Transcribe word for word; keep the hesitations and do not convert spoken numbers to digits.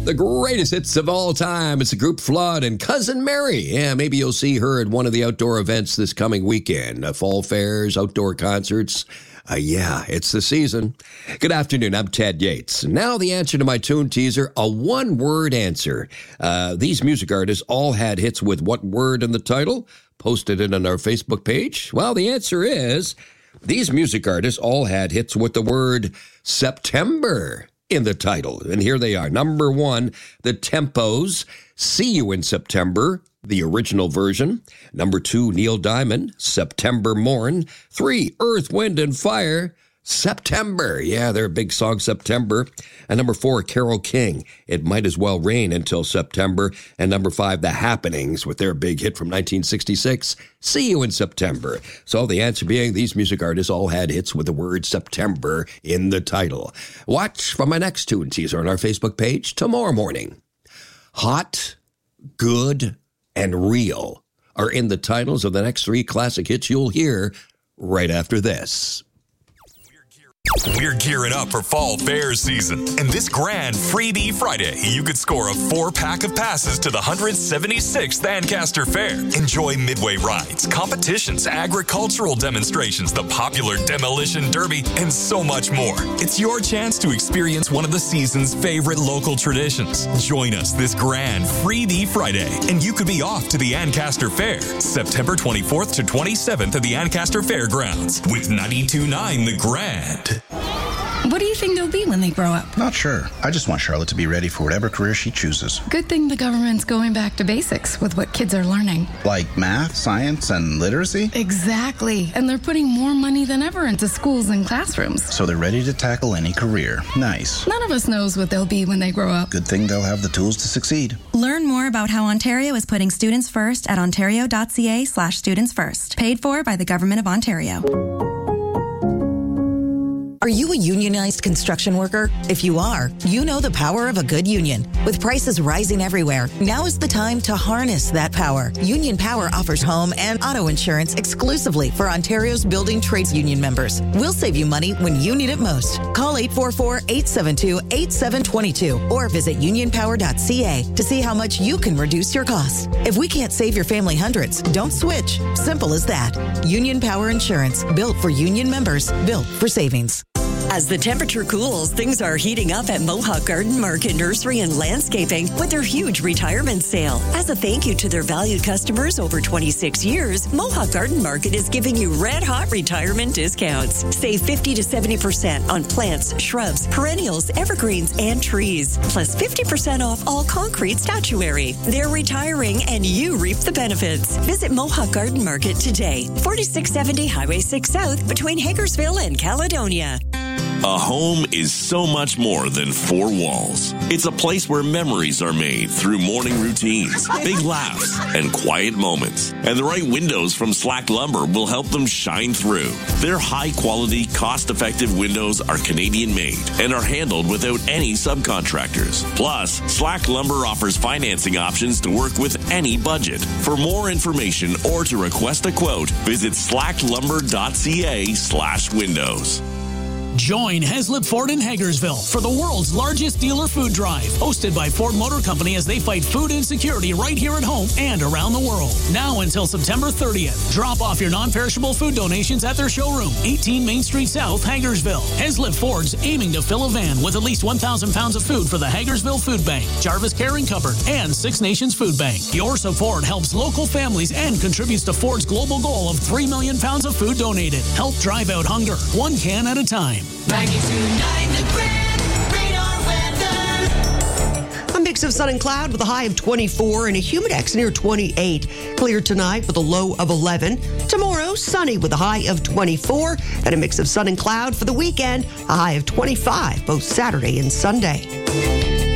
The greatest hits of all time. It's the group Flood and Cousin Mary. Yeah, maybe you'll see her at one of the outdoor events this coming weekend. Uh, fall fairs, outdoor concerts. Uh, yeah, it's the season. Good afternoon. I'm Ted Yates. Now the answer to my tune teaser, a one-word answer. Uh, these music artists all had hits with what word in the title? Posted it on our Facebook page. Well, the answer is these music artists all had hits with the word September in the title. And here they are. Number one, The Tempos, See You in September, the original version. Number two, Neil Diamond, September Morn. Three, Earth, Wind, and Fire, September. Yeah, their big song, September. And number four, Carole King, It Might As Well Rain Until September. And number five, The Happenings, with their big hit from nineteen sixty-six, See You in September. So the answer being these music artists all had hits with the word September in the title. Watch for my next tune teaser on our Facebook page tomorrow morning. Hot, Good, and Real are in the titles of the next three classic hits you'll hear right after this. We're gearing up for fall fair season. And this grand freebie Friday, you could score a four-pack of passes to the one hundred seventy-sixth Ancaster Fair. Enjoy midway rides, competitions, agricultural demonstrations, the popular Demolition Derby, and so much more. It's your chance to experience one of the season's favorite local traditions. Join us this grand freebie Friday, and you could be off to the Ancaster Fair, September twenty-fourth to twenty-seventh at the Ancaster Fairgrounds with ninety-two point nine The Grand. What do you think they'll be when they grow up? Not sure. I just want Charlotte to be ready for whatever career she chooses. Good thing the government's going back to basics with what kids are learning. Like math, science, and literacy? Exactly. And they're putting more money than ever into schools and classrooms. So they're ready to tackle any career. Nice. None of us knows what they'll be when they grow up. Good thing they'll have the tools to succeed. Learn more about how Ontario is putting students first at ontario.ca slash students first. Paid for by the Government of Ontario. Are you a unionized construction worker? If you are, you know the power of a good union. With prices rising everywhere, now is the time to harness that power. Union Power offers home and auto insurance exclusively for Ontario's building trades union members. We'll save you money when you need it most. Call eight four four, eight seven two, eight seven two two or visit union power dot c a to see how much you can reduce your costs. If we can't save your family hundreds, don't switch. Simple as that. Union Power Insurance, built for union members, built for savings. As the temperature cools, things are heating up at Mohawk Garden Market Nursery and Landscaping with their huge retirement sale. As a thank you to their valued customers over twenty-six years, Mohawk Garden Market is giving you red-hot retirement discounts. Save fifty to seventy percent on plants, shrubs, perennials, evergreens, and trees. Plus fifty percent off all concrete statuary. They're retiring and you reap the benefits. Visit Mohawk Garden Market today. forty-six seventy Highway six South between Hagersville and Caledonia. A home is so much more than four walls. It's a place where memories are made through morning routines, big laughs, and quiet moments. And the right windows from Slack Lumber will help them shine through. Their high-quality, cost-effective windows are Canadian-made and are handled without any subcontractors. Plus, Slack Lumber offers financing options to work with any budget. For more information or to request a quote, visit slacklumber.ca slash windows. Join Heslip Ford in Hagersville for the world's largest dealer food drive, hosted by Ford Motor Company as they fight food insecurity right here at home and around the world. Now until September thirtieth. Drop off your non-perishable food donations at their showroom, eighteen Main Street South, Hagersville. Heslip Ford's aiming to fill a van with at least one thousand pounds of food for the Hagersville Food Bank, Jarvis Caring Cupboard, and Six Nations Food Bank. Your support helps local families and contributes to Ford's global goal of three million pounds of food donated. Help drive out hunger, one can at a time. ninety-two point nine The Grand Radar Weather. A mix of sun and cloud with a high of twenty-four and a humidex near twenty-eight. Clear tonight with a low of eleven. Tomorrow, sunny with a high of twenty-four and a mix of sun and cloud for the weekend, a high of twenty-five both Saturday and Sunday.